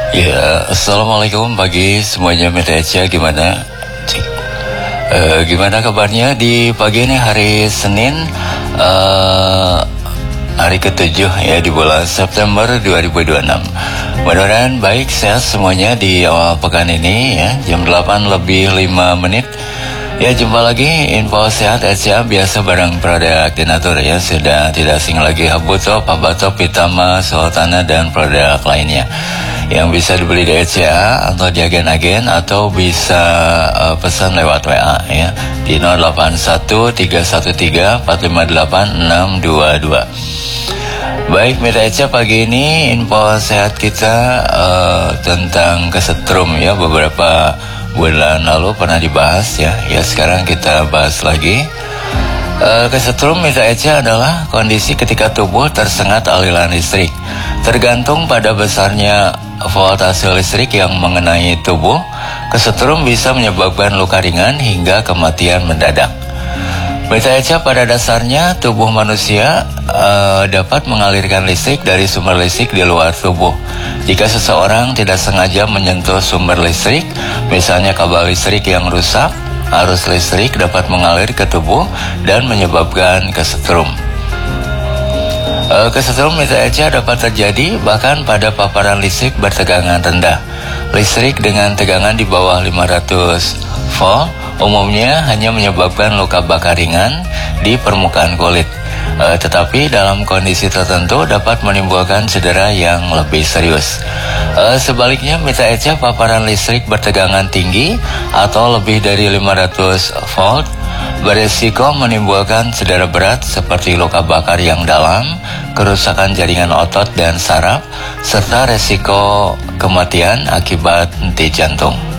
Ya, assalamualaikum pagi semuanya Meteca, gimana? Gimana kabarnya di pagi ini hari Senin, hari ke-7 ya di bulan September 2026. Mudah-mudahan baik, sehat semuanya di awal pekan ini ya, jam 8 lebih 5 menit. Ya, jumpa lagi info sehat SCA biasa bareng produk Denatur ya. Sudah tidak asing lagi Habuto, Pabato, Pitama, Sultana dan produk lainnya yang bisa dibeli di SCA atau di agen-agen, atau bisa pesan lewat WA ya di 081313458622. Baik, Mita Eca, pagi ini info sehat kita tentang kesetrum ya. Beberapa bulan lalu pernah dibahas ya. Ya, sekarang kita bahas lagi. Kesetrum, Mita Eca, adalah kondisi ketika tubuh tersengat aliran listrik. Tergantung pada besarnya voltase listrik yang mengenai tubuh, kesetrum bisa menyebabkan luka ringan hingga kematian mendadak. Mita Eca, pada dasarnya tubuh manusia dapat mengalirkan listrik dari sumber listrik di luar tubuh. Jika seseorang tidak sengaja menyentuh sumber listrik, misalnya kabel listrik yang rusak, arus listrik dapat mengalir ke tubuh dan menyebabkan kesetrum. Kesetrum, Mita Eca, dapat terjadi bahkan pada paparan listrik bertegangan rendah. Listrik dengan tegangan di bawah 500 volt umumnya hanya menyebabkan luka bakar ringan di permukaan kulit. Tetapi dalam kondisi tertentu dapat menimbulkan cedera yang lebih serius. Sebaliknya, Mita Eca, paparan listrik bertegangan tinggi atau lebih dari 500 volt beresiko menimbulkan cedera berat seperti luka bakar yang dalam, kerusakan jaringan otot dan saraf, serta resiko kematian akibat henti jantung.